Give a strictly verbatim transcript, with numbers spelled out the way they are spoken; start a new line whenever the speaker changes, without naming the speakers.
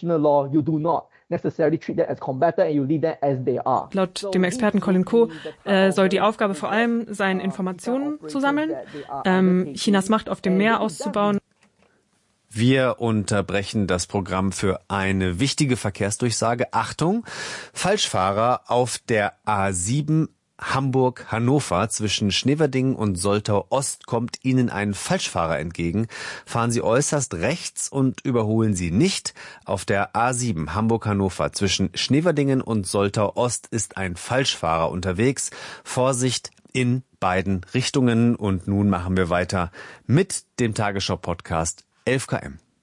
conventional law, you do not necessarily treat them as combatant and you leave them as they are.
Laut dem Experten Colin Koh äh, soll die Aufgabe vor allem sein, Informationen zu sammeln, ähm, Chinas Macht auf dem Meer auszubauen.
Wir unterbrechen das Programm für eine wichtige Verkehrsdurchsage. Achtung, Falschfahrer auf der A sieben Hamburg-Hannover zwischen Schneverdingen und Soltau-Ost kommt Ihnen ein Falschfahrer entgegen. Fahren Sie äußerst rechts und überholen Sie nicht. Auf der A sieben Hamburg-Hannover zwischen Schneverdingen und Soltau-Ost ist ein Falschfahrer unterwegs. Vorsicht in beiden Richtungen. Und nun machen wir weiter mit dem Tagesschau-Podcast elf Kilometer.